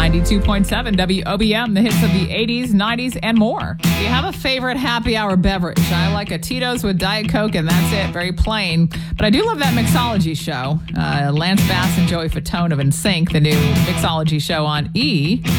92.7 WOBM, the hits of the 80s, 90s, and more. Do you have a favorite happy hour beverage? I like a Tito's with Diet Coke, and that's it. Very plain. But I do love that mixology show. Lance Bass and Joey Fatone of NSYNC, the new mixology show on E!